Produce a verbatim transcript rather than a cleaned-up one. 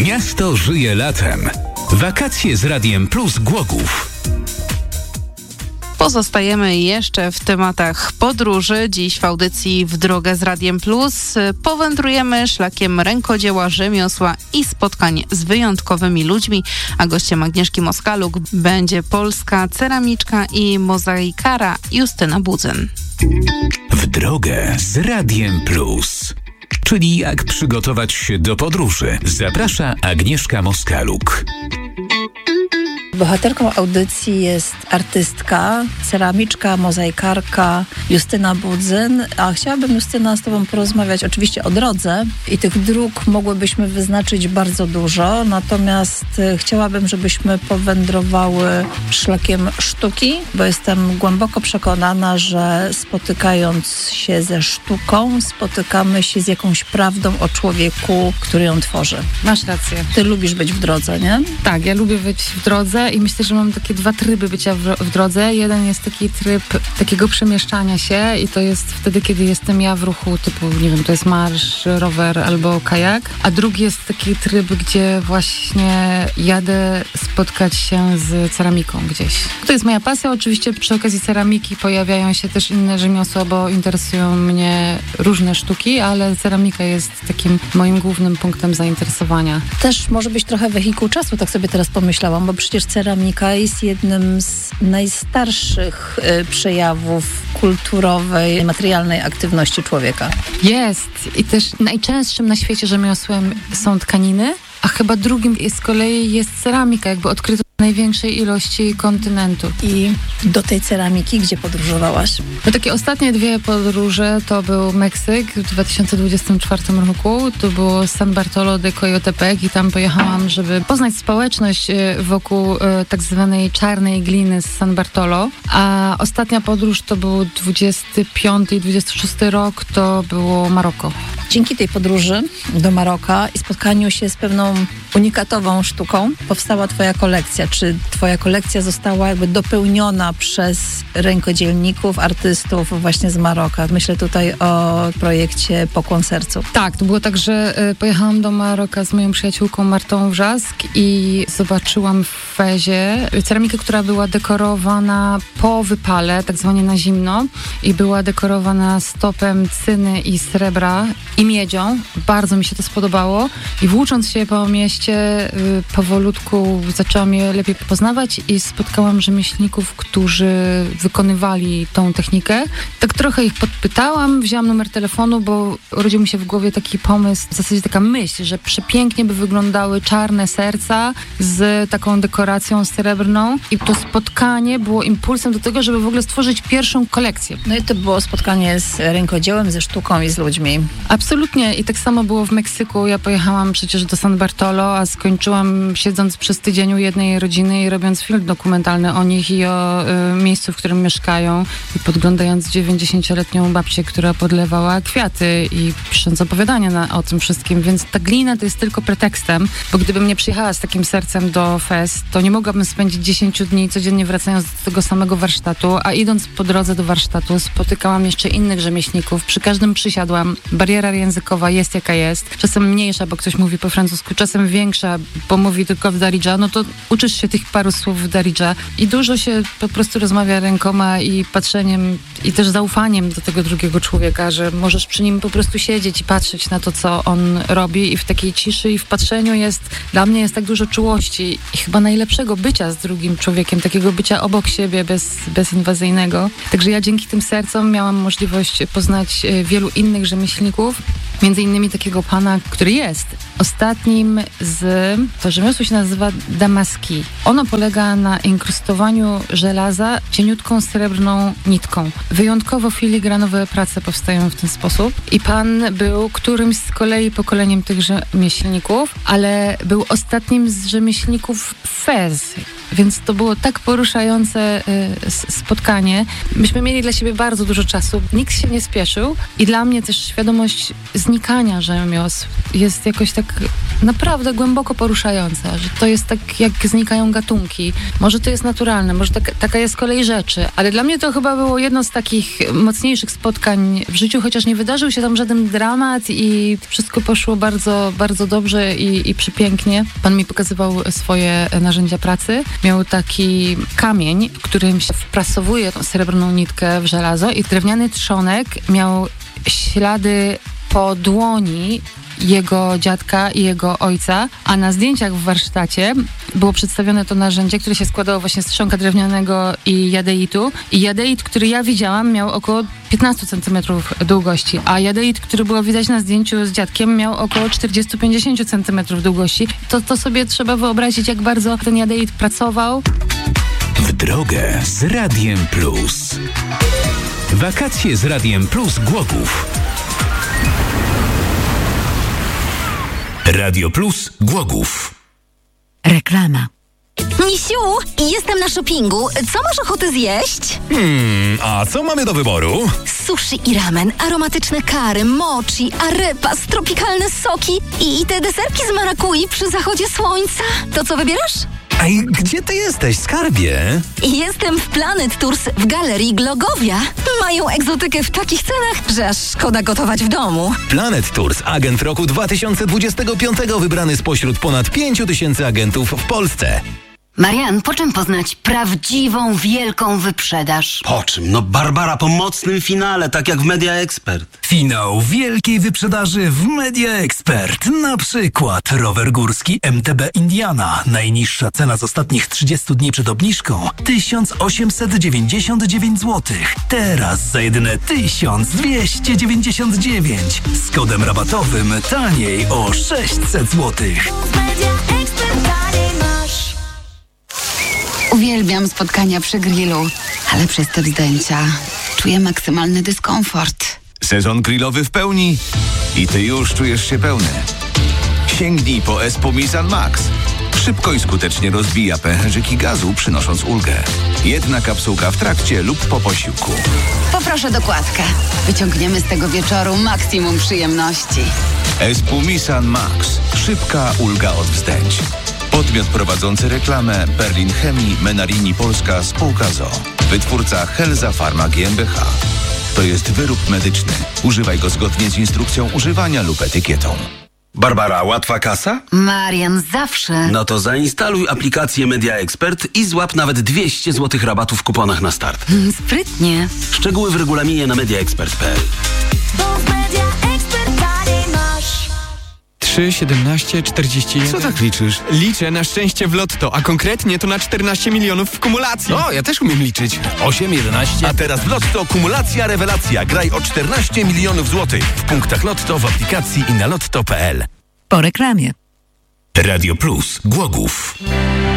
Miasto żyje latem. Wakacje z Radiem Plus Głogów. Pozostajemy jeszcze w tematach podróży. Dziś w audycji W drogę z Radiem Plus powędrujemy szlakiem rękodzieła, rzemiosła i spotkań z wyjątkowymi ludźmi, a gościem Agnieszki Moskaluk będzie polska ceramiczka i mozaikara Justyna Budzyn. W drogę z Radiem Plus. Czyli jak przygotować się do podróży. Zaprasza Agnieszka Moskaluk. Bohaterką audycji jest artystka, ceramiczka, mozaikarka Justyna Budzyn, a chciałabym, Justyna, z Tobą porozmawiać oczywiście o drodze i tych dróg mogłybyśmy wyznaczyć bardzo dużo, natomiast chciałabym, żebyśmy powędrowały szlakiem sztuki, bo jestem głęboko przekonana, że spotykając się ze sztuką, spotykamy się z jakąś prawdą o człowieku, który ją tworzy. Masz rację. Ty lubisz być w drodze, nie? Tak, ja lubię być w drodze i myślę, że mam takie dwa tryby bycia w, w drodze. Jeden jest taki tryb takiego przemieszczania się i to jest wtedy, kiedy jestem ja w ruchu typu, nie wiem, to jest marsz, rower albo kajak, a drugi jest taki tryb, gdzie właśnie jadę spotkać się z ceramiką gdzieś. To jest moja pasja. Oczywiście przy okazji ceramiki pojawiają się też inne rzemiosła, bo interesują mnie różne sztuki, ale ceramika jest takim moim głównym punktem zainteresowania. Też może być trochę wehikuł czasu, tak sobie teraz pomyślałam, bo przecież ceramika jest jednym z najstarszych y, przejawów kulturowej, materialnej aktywności człowieka. Jest. I też najczęstszym na świecie rzemiosłem są tkaniny, a chyba drugim jest z kolei jest ceramika, jakby odkryto największej ilości kontynentu. I do tej ceramiki gdzie podróżowałaś? No takie ostatnie dwie podróże to był Meksyk w dwa tysiące dwudziestym czwartym roku. To było San Bartolo de Coyotepec i tam pojechałam, żeby poznać społeczność wokół tak zwanej czarnej gliny z San Bartolo. A ostatnia podróż to był dwudziesty piąty i dwudziesty szósty rok, to było Maroko. Dzięki tej podróży do Maroka i spotkaniu się z pewną unikatową sztuką powstała twoja kolekcja. Czy twoja kolekcja została jakby dopełniona przez rękodzielników, artystów właśnie z Maroka? Myślę tutaj o projekcie Pokłon Sercu. Tak, to było tak, że y, pojechałam do Maroka z moją przyjaciółką Martą Wrzask i zobaczyłam w Fezie ceramikę, która była dekorowana po wypale, tak zwanie na zimno, i była dekorowana stopem cyny i srebra i miedzią. Bardzo mi się to spodobało i włócząc się po mieście y, powolutku zaczęłam je lepiej poznawać i spotkałam rzemieślników, którzy wykonywali tą technikę. Tak trochę ich podpytałam, wzięłam numer telefonu, bo urodził mi się w głowie taki pomysł, w zasadzie taka myśl, że przepięknie by wyglądały czarne serca z taką dekoracją srebrną i to spotkanie było impulsem do tego, żeby w ogóle stworzyć pierwszą kolekcję. No i to było spotkanie z rękodziełem, ze sztuką i z ludźmi. Absolutnie i tak samo było w Meksyku. Ja pojechałam przecież do San Bartolo, a skończyłam siedząc przez tydzień u jednej rodziny i robiąc film dokumentalny o nich i o y, miejscu, w którym mieszkają i podglądając dziewięćdziesięcioletnią babcię, która podlewała kwiaty i pisząc opowiadania na, o tym wszystkim, więc ta glina to jest tylko pretekstem, bo gdybym nie przyjechała z takim sercem do Fez, to nie mogłabym spędzić dziesięciu dni codziennie wracając do tego samego warsztatu, a idąc po drodze do warsztatu spotykałam jeszcze innych rzemieślników, przy każdym przysiadłam, bariera językowa jest jaka jest, czasem mniejsza, bo ktoś mówi po francusku, czasem większa, bo mówi tylko w Darija, no to uczysz się tych paru słów w Darija i dużo się po prostu rozmawia rękoma i patrzeniem i też zaufaniem do tego drugiego człowieka, że możesz przy nim po prostu siedzieć i patrzeć na to, co on robi i w takiej ciszy i w patrzeniu jest, dla mnie jest tak dużo czułości i chyba najlepszego bycia z drugim człowiekiem, takiego bycia obok siebie, bez, bezinwazyjnego. Także ja dzięki tym sercom miałam możliwość poznać wielu innych rzemieślników, między innymi takiego pana, który jest ostatnim z, to rzemiosło się nazywa damaski. Ono polega na inkrustowaniu żelaza cieniutką srebrną nitką. Wyjątkowo filigranowe prace powstają w ten sposób i pan był którymś z kolei pokoleniem tych rzemieślników, ale był ostatnim z rzemieślników Fez. więc to było tak poruszające y, spotkanie. Myśmy mieli dla siebie bardzo dużo czasu, nikt się nie spieszył i dla mnie też świadomość znikania rzemiosł jest jakoś tak naprawdę głęboko poruszająca, że to jest tak, jak znikają gatunki. Może to jest naturalne, może tak, taka jest kolej rzeczy, ale dla mnie to chyba było jedno z takich mocniejszych spotkań w życiu, chociaż nie wydarzył się tam żaden dramat i wszystko poszło bardzo, bardzo dobrze i, i przepięknie. Pan mi pokazywał swoje narzędzia pracy. Miał taki kamień, którym się wprasowuje tą srebrną nitkę w żelazo i drewniany trzonek miał ślady po dłoni jego dziadka i jego ojca, a na zdjęciach w warsztacie było przedstawione to narzędzie, które się składało właśnie z trzonka drewnianego i jadeitu. I jadeit, który ja widziałam, miał około piętnaście centymetrów długości, a jadeit, który było widać na zdjęciu z dziadkiem, miał około czterdzieści do pięćdziesięciu centymetrów długości. To, to sobie trzeba wyobrazić, jak bardzo ten jadeit pracował. W drogę z Radiem Plus. Wakacje z Radiem Plus Głogów. Radio Plus Głogów. Reklama. Misiu, jestem na shoppingu. Co masz ochotę zjeść? Hmm, a co mamy do wyboru? Sushi i ramen, aromatyczne kary, mochi, arepas, tropikalne soki i, i te deserki z marakui przy zachodzie słońca. To co wybierasz? Ej, gdzie ty jesteś, skarbie? Jestem w Planet Tours w Galerii Glogowia. Mają egzotykę w takich cenach, że aż szkoda gotować w domu. Planet Tours, agent roku dwa tysiące dwudziestego piątego, wybrany spośród ponad pięciu tysięcy agentów w Polsce. Marian, po czym poznać prawdziwą, wielką wyprzedaż? Po czym? No Barbara, po mocnym finale, tak jak w Media Expert. Finał wielkiej wyprzedaży w Media Expert. Na przykład rower górski M T B Indiana. Najniższa cena z ostatnich trzydziestu dni przed obniżką tysiąc osiemset dziewięćdziesiąt dziewięć złotych. Teraz za jedyne tysiąc dwieście dziewięćdziesiąt dziewięć. Z kodem rabatowym taniej o sześćset złotych. Uwielbiam spotkania przy grillu, ale przez te wzdęcia czuję maksymalny dyskomfort. Sezon grillowy w pełni i ty już czujesz się pełny. Sięgnij po Espumisan Max. Szybko i skutecznie rozbija pęcherzyki gazu, przynosząc ulgę. Jedna kapsułka w trakcie lub po posiłku. Poproszę dokładkę. Wyciągniemy z tego wieczoru maksimum przyjemności. Espumisan Max. Szybka ulga od wzdęć. Podmiot prowadzący reklamę Berlin Chemii, Menarini Polska, spółka z o o. Wytwórca Helza Pharma G m b h. To jest wyrób medyczny. Używaj go zgodnie z instrukcją używania lub etykietą. Barbara, łatwa kasa? Marian, zawsze. No to zainstaluj aplikację Media Expert i złap nawet dwieście złotych rabatu w kuponach na start. Hmm, sprytnie. Szczegóły w regulaminie na mediaexpert kropka p l. trzy, siedemnaście, czterdzieści jeden. Co tak liczysz? Liczę na szczęście w lotto, a konkretnie to na czternaście milionów w kumulacji. O, ja też umiem liczyć. osiem, jedenaście. A teraz w Lotto kumulacja rewelacja. Graj o czternaście milionów złotych. W punktach Lotto, w aplikacji i na lotto kropka p l. Po reklamie. Radio Plus Głogów.